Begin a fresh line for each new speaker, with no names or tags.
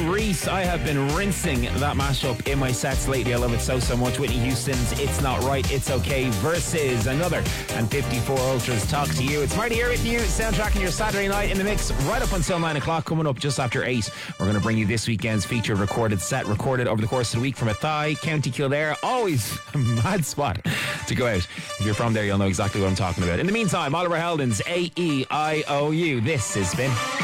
Reese. I have been rinsing that mashup in my sets lately. I love it so much. Whitney Houston's It's Not Right, It's Okay versus another and 54 Ultras Talk to You. It's Marty here with you, soundtracking your Saturday night in the mix right up until 9 o'clock. Coming up just after 8, we're going to bring you this weekend's featured recorded set, recorded over the course of the week from Athy, County Kildare. Always a mad spot to go out. If you're from there, you'll know exactly what I'm talking about. In the meantime, Oliver Heldens, AEIOU. This is Spin.